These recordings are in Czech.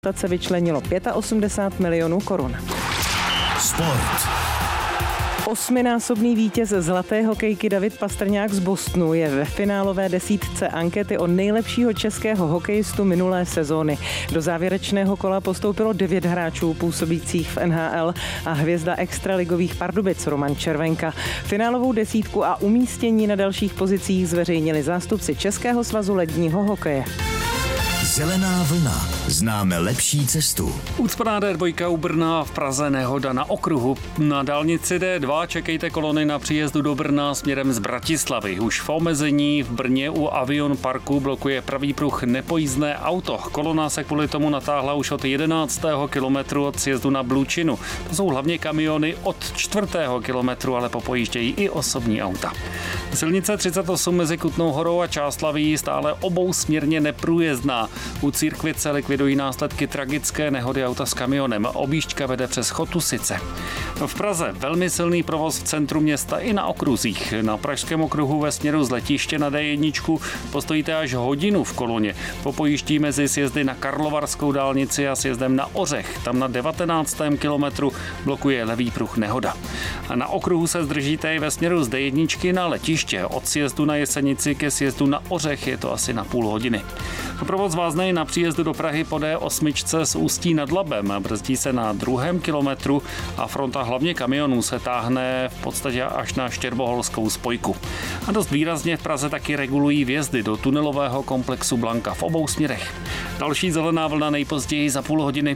se vyčlenilo 85 milionů korun. Sport. 8násobný vítěz zlaté hokejky David Pastrňák z Bostonu je ve finálové desítce ankety o nejlepšího českého hokejistu minulé sezóny. Do závěrečného kola postoupilo 9 hráčů působících v NHL a hvězda extraligových Pardubic Roman Červenka. Finálovou desítku a umístění na dalších pozicích zveřejnili zástupci Českého svazu ledního hokeje. Zelená vlna. Známe lepší cestu. Ucpaná D2 u Brna, v Praze nehoda na okruhu. Na dálnici D2 čekejte kolony na příjezdu do Brna směrem z Bratislavy. Už v omezení v Brně u Avion Parku blokuje pravý pruh nepojízdné auto. Kolona se kvůli tomu natáhla už od 11. kilometru od sjezdu na Blučinu. To jsou hlavně kamiony od 4. kilometru, ale popojíždějí i osobní auta. Silnice 38 mezi Kutnou Horou a Čáslaví stále obousměrně neprůjezdná. U Církvice likvidují následky tragické nehody auta s kamionem. Objížďka vede přes Chotusice. V Praze velmi silný provoz v centru města i na okruzích. Na pražském okruhu ve směru z letiště na D1 postojíte až hodinu v koloně. Popojíždí mezi sjezdy na Karlovarskou dálnici a sjezdem na Ořech. Tam na 19. kilometru blokuje levý pruh nehoda. A na okruhu se zdržíte i ve směru z D1 na letiště. Od sjezdu na Jesenici ke sjezdu na Ořech je to asi na půl hodiny. Provoz vázne na příjezdu do Prahy po D8 z Ústí nad Labem. Brzdí se na 2. kilometru a fronta hlavně kamionů se táhne v podstatě až na Štěrboholskou spojku. A dost výrazně v Praze taky regulují vjezdy do tunelového komplexu Blanka v obou směrech. Další zelená vlna nejpozději za půl hodiny.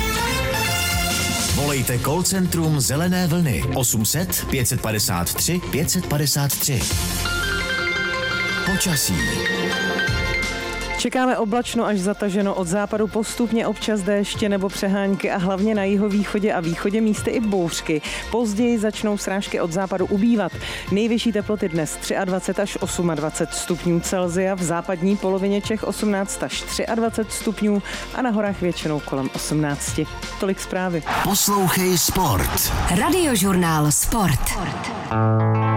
Volejte call centrum Zelené vlny 800 553 553. Počasí. Čekáme oblačno až zataženo, od západu postupně občas déště nebo přehánky a hlavně na jihovýchodě a východě místy i bouřky. Později začnou srážky od západu ubývat. Nejvyšší teploty dnes 23 až 28 stupňů Celsia, v západní polovině Čech 18 až 23 stupňů a na horách většinou kolem 18. Tolik zprávy. Poslouchej Sport. Radiožurnál Sport.